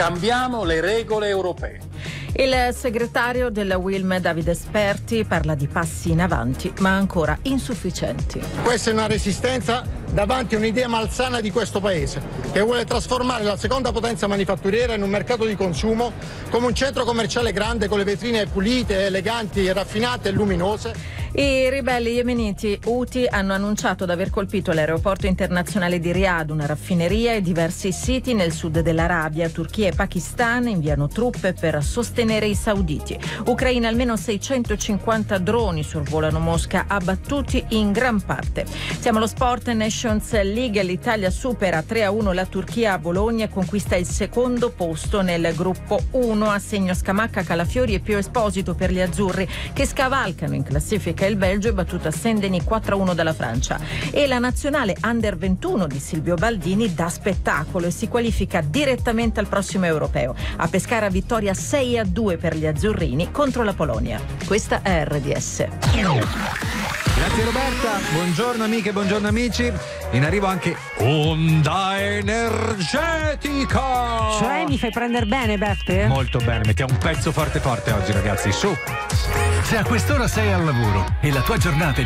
Cambiamo le regole europee. Il segretario della UILM Davide Sperti parla di passi in avanti, ma ancora insufficienti. Questa è una resistenza davanti a un'idea malsana di questo paese, che vuole trasformare la seconda potenza manifatturiera in un mercato di consumo, come un centro commerciale grande con le vetrine pulite, eleganti, raffinate e luminose. I ribelli yemeniti Houthi hanno annunciato di aver colpito l'aeroporto internazionale di Riyadh, una raffineria e diversi siti nel sud dell'Arabia. Turchia e Pakistan inviano truppe per sostenere i sauditi. Ucraina, almeno 650 droni sorvolano Mosca, abbattuti in gran parte. Siamo allo sport. Nations League, l'Italia supera 3-1 la Turchia a Bologna e conquista il secondo posto nel gruppo 1. A segno Scamacca, Calafiori e Pio Esposito per gli azzurri, che scavalcano in classifica il Belgio e battuta Saint-Denis 4-1 dalla Francia. E la nazionale Under 21 di Silvio Baldini dà spettacolo e si qualifica direttamente al prossimo europeo. A Pescara vittoria 6-2 per gli azzurrini contro la Polonia. Questa è RDS. Grazie Roberta, buongiorno amiche, buongiorno amici. In arrivo anche Onda Energetica. Cioè mi fai prendere bene, Beppe? Molto bene, mettiamo un pezzo forte forte oggi ragazzi, su. Se a quest'ora sei al lavoro e la tua giornata